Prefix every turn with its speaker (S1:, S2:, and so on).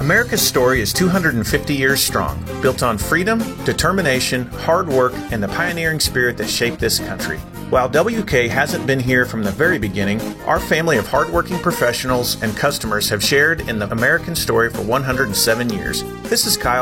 S1: America's story is 250 years strong, built on freedom, determination, hard work, and the pioneering spirit that shaped this country. While WK hasn't been here from the very beginning, our family of hardworking professionals and customers have shared in the American story for 107 years. This is Kyle